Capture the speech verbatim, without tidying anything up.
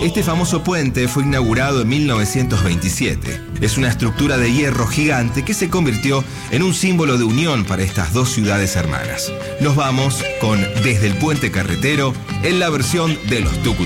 Este famoso puente fue inaugurado en mil novecientos veintisiete. Es una estructura de hierro gigante que se convirtió en un símbolo de unión para estas dos ciudades hermanas. Nos vamos con Desde el Puente Carretero en la versión de los Tucu